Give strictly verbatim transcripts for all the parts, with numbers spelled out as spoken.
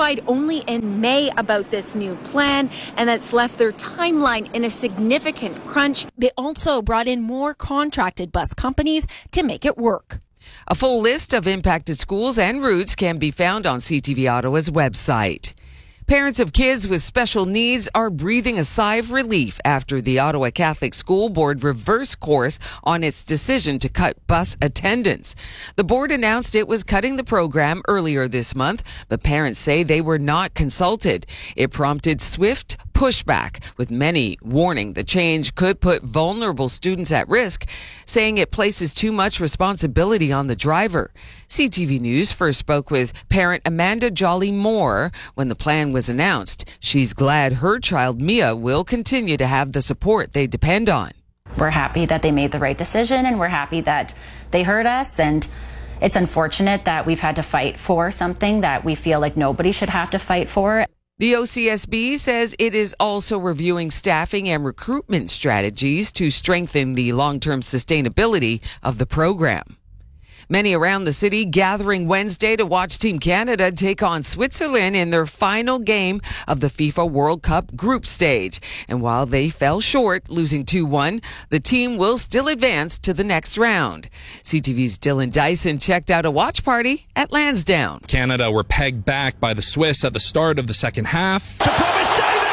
notified only in May about this new plan, and that's left their timeline in a significant crunch. They also brought in more contracted bus companies to make it work. A full list of impacted schools and routes can be found on C T V Ottawa's website. Parents of kids with special needs are breathing a sigh of relief after the Ottawa Catholic School Board reversed course on its decision to cut bus attendance. The board announced it was cutting the program earlier this month, but parents say they were not consulted. It prompted swift pushback, with many warning the change could put vulnerable students at risk, saying it places too much responsibility on the driver. C T V News first spoke with parent Amanda Jolly Moore when the plan was announced. She's glad her child Mia will continue to have the support they depend on. We're happy that they made the right decision, and we're happy that they heard us, and it's unfortunate that we've had to fight for something that we feel like nobody should have to fight for. The O C S B says it is also reviewing staffing and recruitment strategies to strengthen the long-term sustainability of the program. Many around the city gathering Wednesday to watch Team Canada take on Switzerland in their final game of the FIFA World Cup group stage. And while they fell short, losing two one, the team will still advance to the next round. C T V's Dylan Dyson checked out a watch party at Lansdowne. Canada were pegged back by the Swiss at the start of the second half. To Promise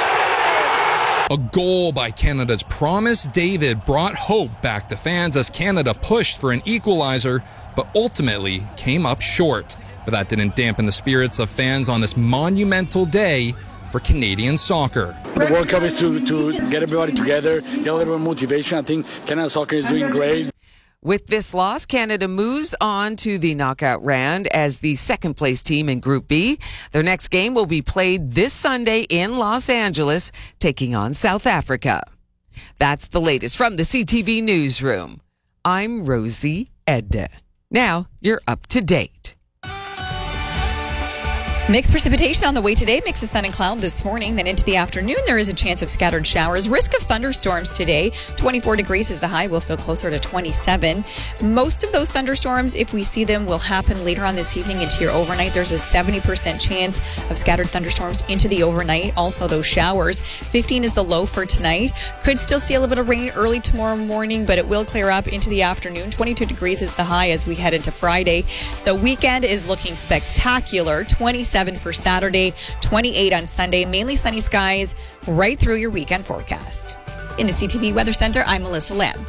David! A goal by Canada's Promise David brought hope back to fans as Canada pushed for an equalizer, but ultimately came up short. But that didn't dampen the spirits of fans on this monumental day for Canadian soccer. The World Cup is to, to get everybody together, get a little bit of motivation. I think Canada soccer is doing great. With this loss, Canada moves on to the knockout round as the second place team in Group B. Their next game will be played this Sunday in Los Angeles, taking on South Africa. That's the latest from the C T V Newsroom. I'm Rosie Edda. Now you're up to date. Mixed precipitation on the way today. Mix of sun and cloud this morning. Then into the afternoon, there is a chance of scattered showers. Risk of thunderstorms today. twenty-four degrees is the high. We'll feel closer to twenty-seven. Most of those thunderstorms, if we see them, will happen later on this evening into your overnight. There's a seventy percent chance of scattered thunderstorms into the overnight. Also, those showers. fifteen is the low for tonight. Could still see a little bit of rain early tomorrow morning, but it will clear up into the afternoon. twenty-two degrees is the high as we head into Friday. The weekend is looking spectacular. twenty-seven for Saturday, twenty-eight on Sunday. Mainly sunny skies right through your weekend forecast. In the C T V Weather Center, I'm Melissa Lamb.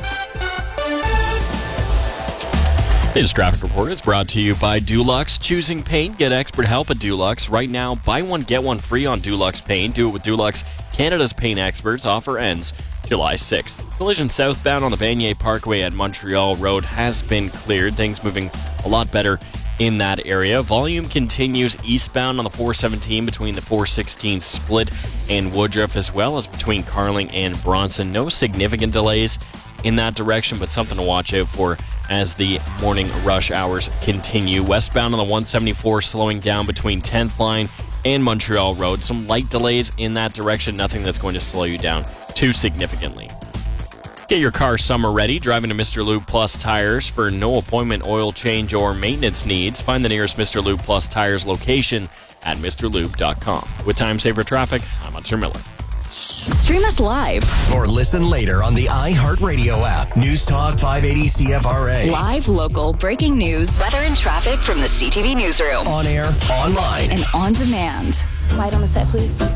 This traffic report is brought to you by Dulux. Choosing paint, get expert help at Dulux. Right now, buy one, get one free on Dulux paint. Do it with Dulux. Canada's paint experts. Offer ends July sixth. Collision southbound on the Vanier Parkway at Montreal Road has been cleared. Things moving a lot better in that area. Volume continues eastbound on the four seventeen between the four sixteen split and Woodruff, as well as between Carling and Bronson. No significant delays in that direction, but something to watch out for as the morning rush hours continue. Westbound on the one seventy-four slowing down between tenth line and Montreal Road. Some light delays in that direction. Nothing that's going to slow you down too significantly. Get your car summer ready. Driving to Mister Lube Plus Tires for no appointment oil change or maintenance needs. Find the nearest Mister Lube Plus Tires location at Mr Lube dot com. With time saver traffic, I'm Hunter Miller. Stream us live or listen later on the iHeartRadio app. News Talk five eighty C F R A. Live, local, breaking news, weather and traffic from the C T V Newsroom. On air, online, and on demand. Light on the set, please.